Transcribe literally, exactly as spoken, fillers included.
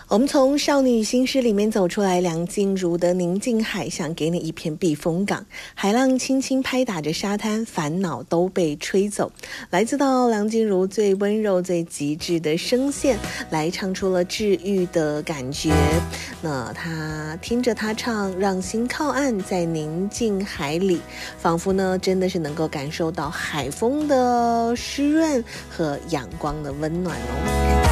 我们从少女心事里面走出来，梁静茹的宁静海想给你一片避风港，海浪轻轻拍打着沙滩，烦恼都被吹走。来自到梁静茹最温柔最极致的声线，来唱出了治愈的感觉。那她听着她唱，让心靠岸，在宁静海里，仿佛呢真的是能够感受到海风的湿润和阳光的温暖哦。